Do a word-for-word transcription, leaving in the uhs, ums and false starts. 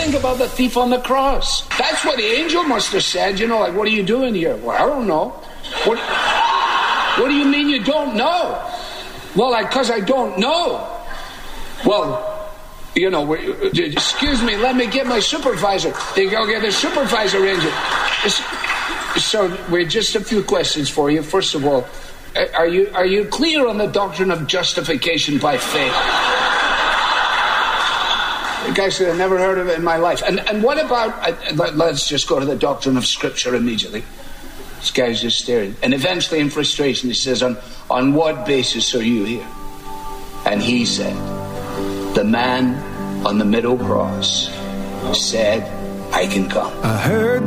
think about the thief on the cross. That's what the angel must have said. You know, like, what are you doing here? Well, I don't know. What, what do you mean you don't know? Well, because I, I don't know. Well, you know, excuse me, let me get my supervisor. They go get the supervisor engine. So, we're just a few questions for you. First of all, are you are you clear on the doctrine of justification by faith? The guy said, I've never heard of it in my life. And and what about, uh, let's just go to the doctrine of Scripture immediately. This guy's just staring. And eventually, in frustration, he says, on, on what basis are you here? And he said, the man on the middle cross said, I can come. I heard